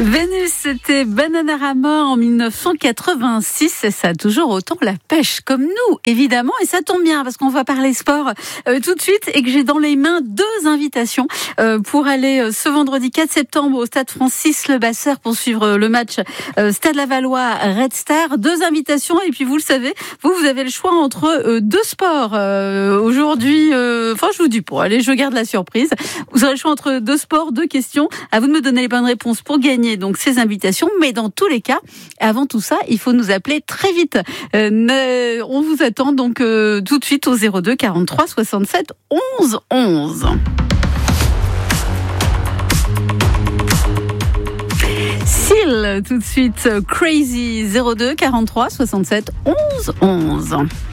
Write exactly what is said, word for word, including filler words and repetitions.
Vénus, c'était Bananarama en dix-neuf cent quatre-vingt-six et ça a toujours autant la pêche comme nous, évidemment. Et ça tombe bien parce qu'on va parler sport euh, tout de suite et que j'ai dans les mains deux invitations euh, pour aller euh, ce vendredi quatre septembre au stade Francis Levasseur pour suivre euh, le match euh, Stade Lavallois Red Star. Deux invitations et puis vous le savez, vous, vous avez le choix entre euh, deux sports. Euh, aujourd'hui, euh, enfin je vous dis pour aller, je garde la surprise. Vous aurez le choix entre deux sports, deux questions. À vous de me donner les bonnes réponses pour gagner donc ces invitations, mais dans tous les cas, avant tout ça, il faut nous appeler très vite. Euh, ne, on vous attend donc euh, tout de suite au zéro deux quarante-trois soixante-sept onze onze. Seal, tout de suite, Crazy, zéro deux quarante-trois soixante-sept onze onze.